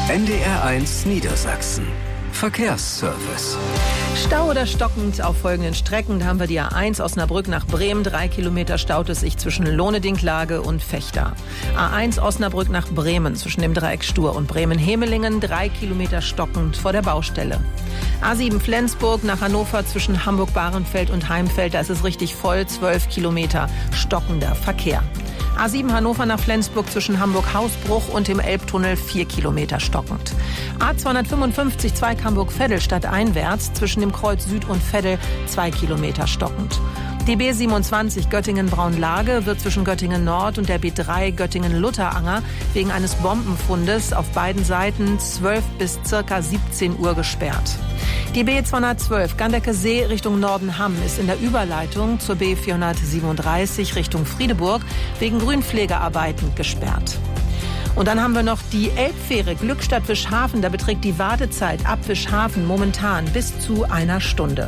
NDR1 Niedersachsen. Verkehrsservice. Stau oder stockend auf folgenden Strecken. Da haben wir die A1 Osnabrück nach Bremen. 3 Kilometer staut es sich zwischen Lohne-Dinklage und Vechta. A1 Osnabrück nach Bremen zwischen dem Dreieck Stur und Bremen-Hemelingen. 3 Kilometer stockend vor der Baustelle. A7 Flensburg nach Hannover zwischen Hamburg-Bahrenfeld und Heimfeld. Da ist es richtig voll. 12 Kilometer stockender Verkehr. A7 Hannover nach Flensburg zwischen Hamburg-Hausbruch und dem Elbtunnel 4 Kilometer stockend. A255 Zweig-Hamburg-Veddel stadteinwärts zwischen dem Kreuz Süd und Veddel 2 Kilometer stockend. Die B27 Göttingen-Braunlage wird zwischen Göttingen-Nord und der B3 Göttingen-Lutteranger wegen eines Bombenfundes auf beiden Seiten 12 bis ca. 17 Uhr gesperrt. Die B212 Gandecke-See Richtung Norden-Hamm ist in der Überleitung zur B437 Richtung Friedeburg wegen Grünpflegearbeiten gesperrt. Und dann haben wir noch die Elbfähre Glückstadt-Wischhafen. Da beträgt die Wartezeit ab Wischhafen momentan bis zu 1 Stunde.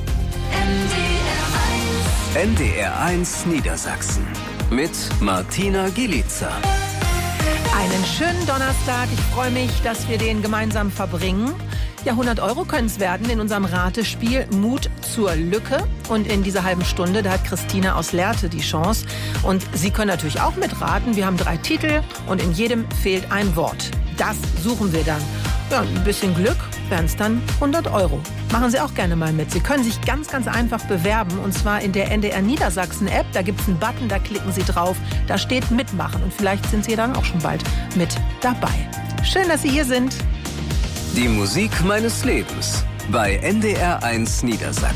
NDR1 Niedersachsen mit Martina Gielica. Einen schönen Donnerstag. Ich freue mich, dass wir den gemeinsam verbringen. Ja, 100 € können es werden in unserem Ratespiel Mut zur Lücke. Und in dieser halben Stunde, da hat Christine aus Lehrte die Chance. Und Sie können natürlich auch mitraten. Wir haben 3 Titel und in jedem fehlt ein Wort. Das suchen wir dann. Ja, ein bisschen Glück wären es dann 100 €. Machen Sie auch gerne mal mit. Sie können sich ganz, ganz einfach bewerben. Und zwar in der NDR Niedersachsen App. Da gibt es einen Button, da klicken Sie drauf. Da steht Mitmachen. Und vielleicht sind Sie dann auch schon bald mit dabei. Schön, dass Sie hier sind. Die Musik meines Lebens bei NDR1 Niedersachsen.